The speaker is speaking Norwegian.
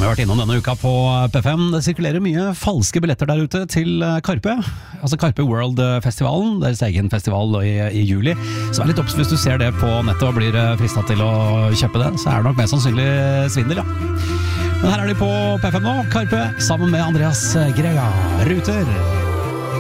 vi har vært innom denne uka på P5. Det sirkulerer mye falske billetter der ute til Karpe. Altså Karpe World-festivalen, deres egen festival i juli. Så vær litt obs hvis du ser det på nettet og blir fristet til å kjøpe det. Så er det nok mest sannsynlig svindel, ja. Men her er de på P5 nå, Karpe, sammen med Andreas Grega Ruter.